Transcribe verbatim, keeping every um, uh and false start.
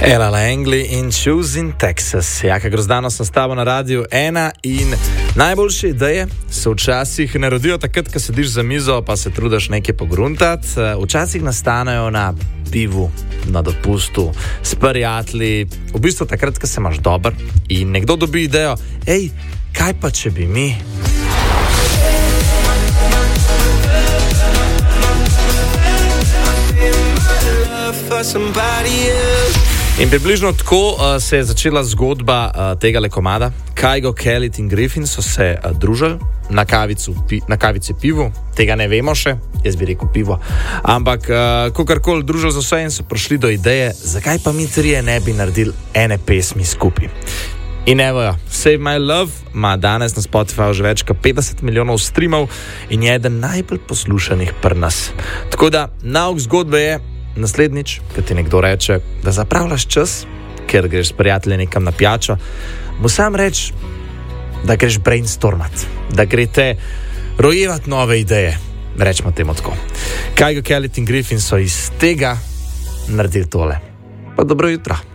Ella Langley in Choosing Texas. Jaka Grozdano sem s tabo na radiju ena in najboljše ideje se včasih ne rodijo takrat, ko sediš za mizo pa se trudiš nekaj pogruntati. Včasih nastanejo na pivu, na dopustu, s prijatelji, v bistvu takrat, ko se imaš dober in nekdo dobi idejo, ej, kaj pa če bi mi... In približno tako uh, se je začela zgodba uh, tega le komada. Kygo, Kelly in Griffin so se uh, družili na, kavicu, pi, na kavici pivu, tega ne vemo še, jaz bi rekel pivo. Ampak, uh, kakorkoli družili so se in so prišli do ideje, zakaj pa mi trije ne bi naredili ene pesmi skupaj. In evo jo, Save My Love ima danes na Spotify že več kot petdeset milijonov streamov in je eden najbolj poslušanih pri nas. Tako da, nauk zgodbe je, naslednjič, ko ti nekdo reče, da zapravljaš čas, ker greš s prijatelji nekam na pijačo, mu sam reč, da greš brainstormat, da grete rojevati nove ideje, rečemo temu tako. Kygo, Kelly in Griffin so iz tega naredili tole. Pa dobro jutro.